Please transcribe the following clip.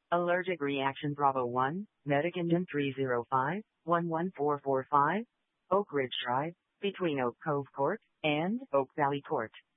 Allergic reaction Bravo 1, Medicanum 305-11445, Oak Ridge Drive, between Oak Cove Court and Oak Valley Court.